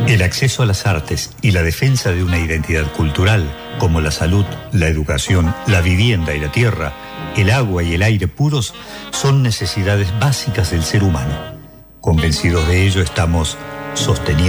El acceso a las artes y la defensa de una identidad cultural, como la salud, la educación, la vivienda y la tierra, el agua y el aire puros, son necesidades básicas del ser humano. Convencidos de ello, estamos sosteniendo